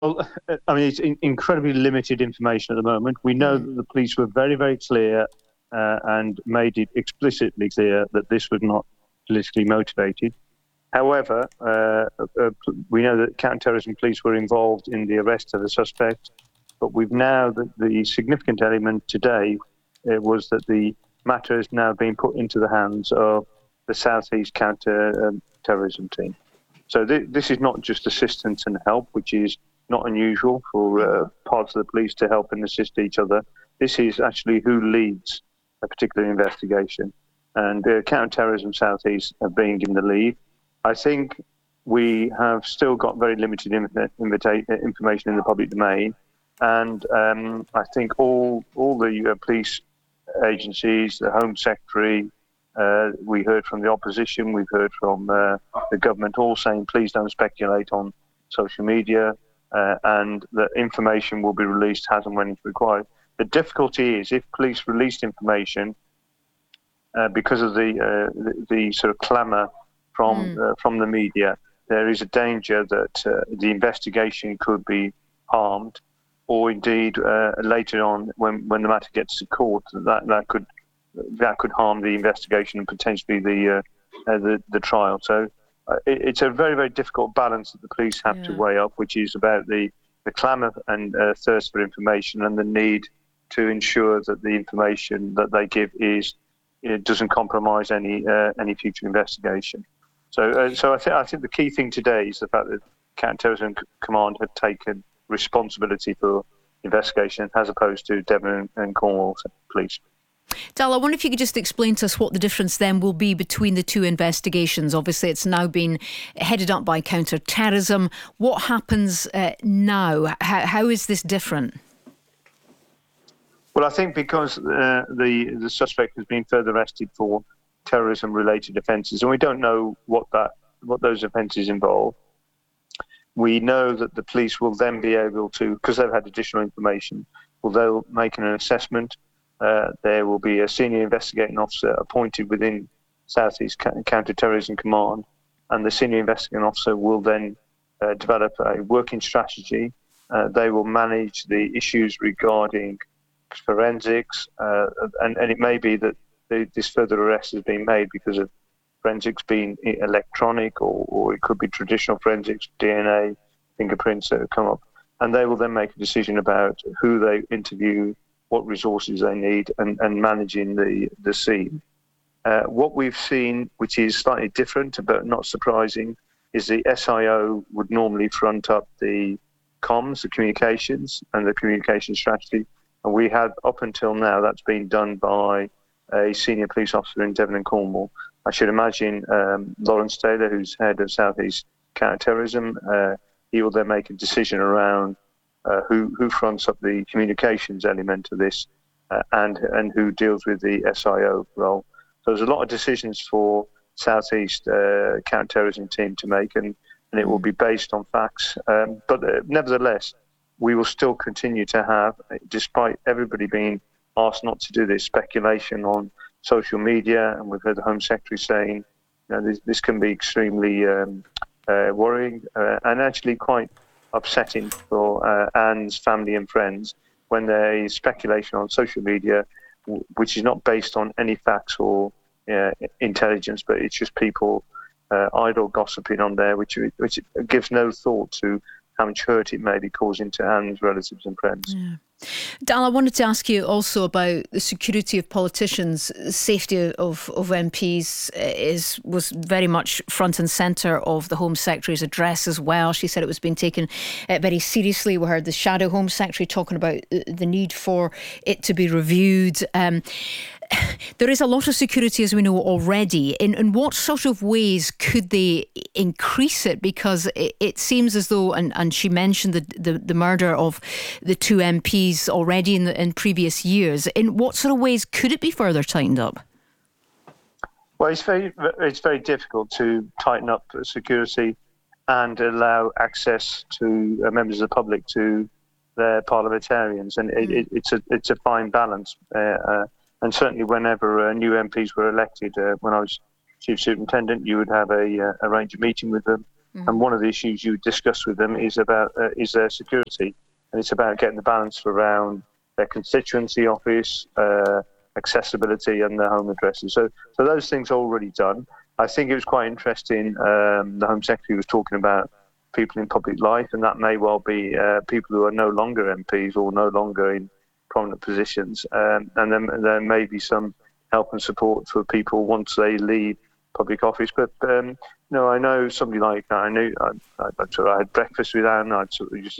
Well, I mean, it's incredibly limited information at the moment. We know that the police were very, very clear and made it explicitly clear that this was not politically motivated. However, we know that counter-terrorism police were involved in the arrest of the suspect, but we've now, the significant element today was that the matter has now been put into the hands of the South East counter-terrorism team. So this is not just assistance and help, which is not unusual for parts of the police to help and assist each other. This is actually who leads a particular investigation. And Counter-Terrorism South East have been given the lead. I think we have still got very limited information in the public domain. And I think all the police agencies, the Home Secretary, we heard from the opposition, we've heard from the government, all saying, please don't speculate on social media, and that information will be released as and when it's required. The difficulty is if police released information because of the sort of clamour from the media, there is a danger that the investigation could be harmed, or indeed later on when the matter gets to court, that could harm the investigation and potentially the trial. So it's a very, very difficult balance that the police have to weigh up, which is about the clamour and thirst for information and the need to ensure that the information that they give doesn't compromise any future investigation. So I think the key thing today is the fact that Counter-Terrorism Command have taken responsibility for investigation as opposed to Devon and Cornwall Police. Dal, I wonder if you could just explain to us what the difference then will be between the two investigations. Obviously, it's now been headed up by counter-terrorism. What happens now? How is this different? Well, I think because the suspect has been further arrested for terrorism-related offences, and we don't know what those offences involve. We know that the police will then be able to, because they've had additional information, they'll make an assessment. There will be a senior investigating officer appointed within South East Counter-Terrorism Command, and the senior investigating officer will then develop a working strategy. They will manage the issues regarding forensics, and it may be that this further arrest has been made because of forensics being electronic, or it could be traditional forensics, DNA, fingerprints that have come up, and they will then make a decision about who they interview, what resources they need, and managing the scene. What we've seen, which is slightly different but not surprising, is the SIO would normally front up the comms, the communications, and the communication strategy. And we had, up until now, that's been done by a senior police officer in Devon and Cornwall. I should imagine Lawrence Taylor, who's head of South East Counter-Terrorism, he will then make a decision around who fronts up the communications element of this and who deals with the SIO role. So there's a lot of decisions for South East counter-terrorism team to make, and it will be based on facts. But nevertheless, we will still continue to have, despite everybody being asked not to do this, speculation on social media, and we've heard the Home Secretary saying, this can be extremely worrying and actually quite upsetting for Anne's family and friends when there is speculation on social media which is not based on any facts or intelligence, but it's just people idle gossiping on there, which gives no thought to how much hurt it may be causing to Anne's relatives and friends. Yeah. Dal, I wanted to ask you also about the security of politicians. Safety of MPs was very much front and centre of the Home Secretary's address as well. She said it was being taken very seriously. We heard the Shadow Home Secretary talking about the need for it to be reviewed. There is a lot of security, as we know already. In what sort of ways could they increase it? Because it seems as though, and she mentioned the murder of the two MPs already in previous years. In what sort of ways could it be further tightened up? Well, it's very difficult to tighten up security and allow access to members of the public to their parliamentarians, and it's a fine balance. And certainly whenever new MPs were elected, when I was Chief Superintendent, you would have arrange a meeting with them And one of the issues you discuss with them is about their security, and it's about getting the balance around their constituency office, accessibility, and their home addresses. So those things are already done. I think it was quite interesting. The Home Secretary was talking about people in public life, and that may well be people who are no longer MPs or no longer in prominent positions, and then there may be some help and support for people once they leave public office. But I know somebody like that. I had breakfast with Anne. I used